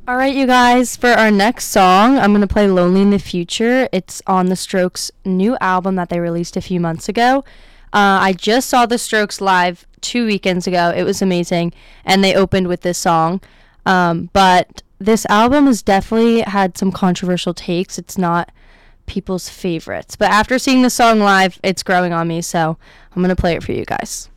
All right, you guys, for our next song, I'm going to play Lonely in the Future. It's on The Strokes' new album that they released a few months ago. I just saw The Strokes live 2 weekends ago. It was amazing, and they opened with this song. But this album has definitely had some controversial takes. It's not people's favorites. But after seeing the song live, it's growing on me, so I'm going to play it for you guys.